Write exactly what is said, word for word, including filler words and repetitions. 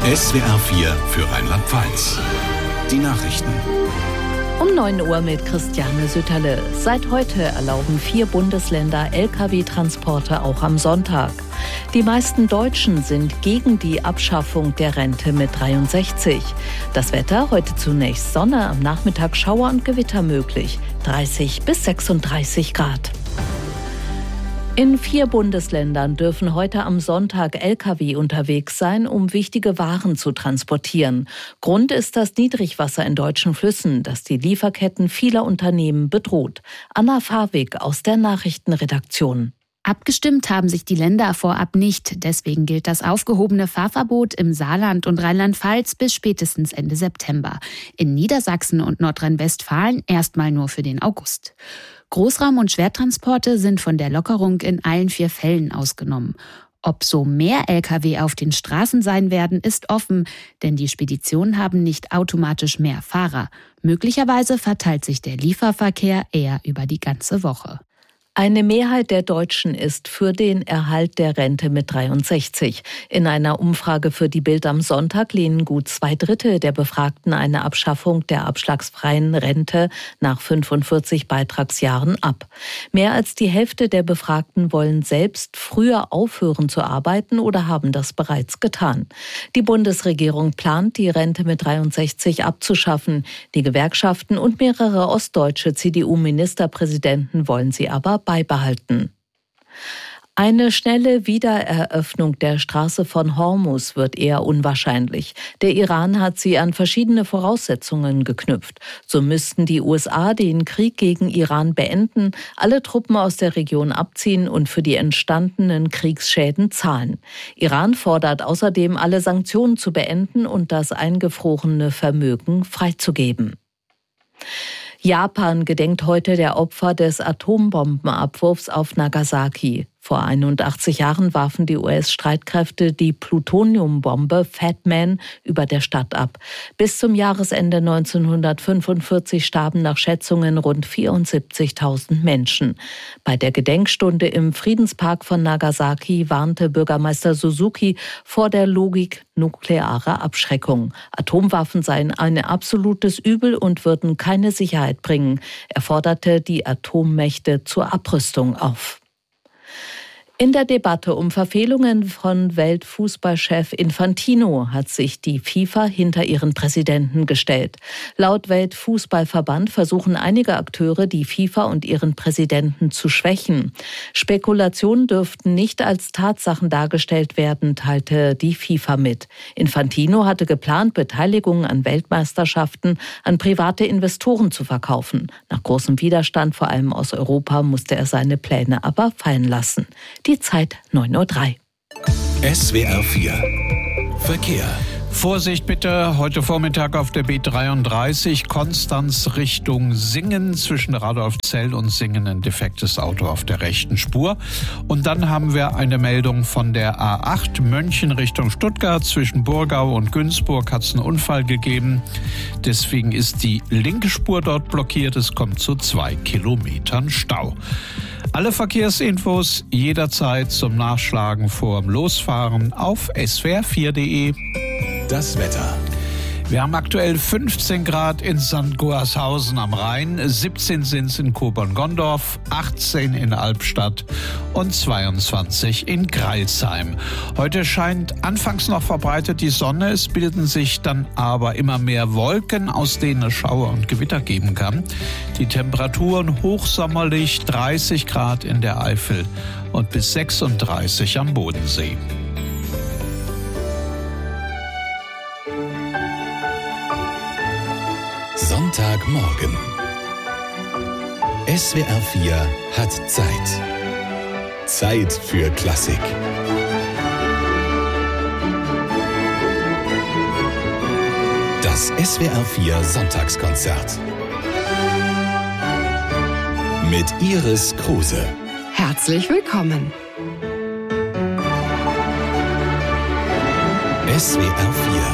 S W R vier für Rheinland-Pfalz. Die Nachrichten. Um neun Uhr mit Christiane Sütterle. Seit heute erlauben vier Bundesländer L K W-Transporte auch am Sonntag. Die meisten Deutschen sind gegen die Abschaffung der Rente mit dreiundsechzig. Das Wetter: heute zunächst Sonne, am Nachmittag Schauer und Gewitter möglich. dreißig bis sechsunddreißig Grad. In vier Bundesländern dürfen heute am Sonntag L K W unterwegs sein, um wichtige Waren zu transportieren. Grund ist das Niedrigwasser in deutschen Flüssen, das die Lieferketten vieler Unternehmen bedroht. Anna Fawig aus der Nachrichtenredaktion. Abgestimmt haben sich die Länder vorab nicht. Deswegen gilt das aufgehobene Fahrverbot im Saarland und Rheinland-Pfalz bis spätestens Ende September. In Niedersachsen und Nordrhein-Westfalen erstmal nur für den August. Großraum- und Schwertransporte sind von der Lockerung in allen vier Fällen ausgenommen. Ob so mehr L K W auf den Straßen sein werden, ist offen, denn die Speditionen haben nicht automatisch mehr Fahrer. Möglicherweise verteilt sich der Lieferverkehr eher über die ganze Woche. Eine Mehrheit der Deutschen ist für den Erhalt der Rente mit dreiundsechzig. In einer Umfrage für die Bild am Sonntag lehnen gut zwei Drittel der Befragten eine Abschaffung der abschlagsfreien Rente nach fünfundvierzig Beitragsjahren ab. Mehr als die Hälfte der Befragten wollen selbst früher aufhören zu arbeiten oder haben das bereits getan. Die Bundesregierung plant, die Rente mit dreiundsechzig abzuschaffen. Die Gewerkschaften und mehrere ostdeutsche C D U-Ministerpräsidenten wollen sie aber beibehalten. Eine schnelle Wiedereröffnung der Straße von Hormuz wird eher unwahrscheinlich. Der Iran hat sie an verschiedene Voraussetzungen geknüpft. So müssten die U S A den Krieg gegen Iran beenden, alle Truppen aus der Region abziehen und für die entstandenen Kriegsschäden zahlen. Iran fordert außerdem, alle Sanktionen zu beenden und das eingefrorene Vermögen freizugeben. Japan gedenkt heute der Opfer des Atombombenabwurfs auf Nagasaki. Vor einundachtzig Jahren warfen die U S-Streitkräfte die Plutoniumbombe Fat Man über der Stadt ab. Bis zum Jahresende neunzehnhundertfünfundvierzig starben nach Schätzungen rund vierundsiebzigtausend Menschen. Bei der Gedenkstunde im Friedenspark von Nagasaki warnte Bürgermeister Suzuki vor der Logik nuklearer Abschreckung. Atomwaffen seien ein absolutes Übel und würden keine Sicherheit bringen. Er forderte die Atommächte zur Abrüstung auf. In der Debatte um Verfehlungen von Weltfußballchef Infantino hat sich die FIFA hinter ihren Präsidenten gestellt. Laut Weltfußballverband versuchen einige Akteure, die FIFA und ihren Präsidenten zu schwächen. Spekulationen dürften nicht als Tatsachen dargestellt werden, teilte die FIFA mit. Infantino hatte geplant, Beteiligungen an Weltmeisterschaften an private Investoren zu verkaufen. Nach großem Widerstand, vor allem aus Europa, musste er seine Pläne aber fallen lassen. Die Zeit neun Uhr drei. S W R vier Verkehr. Vorsicht bitte, heute Vormittag auf der B dreiunddreißig, Konstanz Richtung Singen, zwischen Radolfzell und Singen ein defektes Auto auf der rechten Spur. Und dann haben wir eine Meldung von der A acht, München Richtung Stuttgart, zwischen Burgau und Günzburg hat es einen Unfall gegeben. Deswegen ist die linke Spur dort blockiert, es kommt zu zwei Kilometern Stau. Alle Verkehrsinfos jederzeit zum Nachschlagen vorm Losfahren auf S W R vier punkt de. Das Wetter. Wir haben aktuell fünfzehn Grad in Sankt Goarshausen am Rhein, siebzehn sind es in Kobern-Gondorf, achtzehn in Albstadt und zweiundzwanzig in Crailsheim. Heute scheint anfangs noch verbreitet die Sonne, es bilden sich dann aber immer mehr Wolken, aus denen es Schauer und Gewitter geben kann. Die Temperaturen hochsommerlich, dreißig Grad in der Eifel und bis sechsunddreißig am Bodensee. Sonntagmorgen. S W R vier hat Zeit. Zeit für Klassik. Das S W R vier Sonntagskonzert. Mit Iris Kruse. Herzlich willkommen. S W R vier